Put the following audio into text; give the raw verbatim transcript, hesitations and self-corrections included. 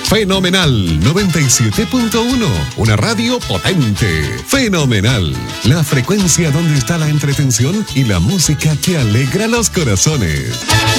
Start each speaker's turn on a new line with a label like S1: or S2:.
S1: Fenomenal noventa y siete punto uno, una radio potente. Fenomenal, la frecuencia donde está la entretención y la música que alegra los corazones.